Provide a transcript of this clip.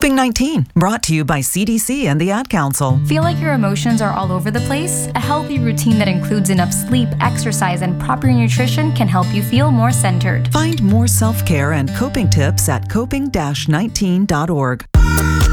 Coping 19, brought to you by CDC and the Ad Council. Feel like your emotions are all over the place? A healthy routine that includes enough sleep, exercise, and proper nutrition can help you feel more centered. Find more self-care and coping tips at coping-19.org.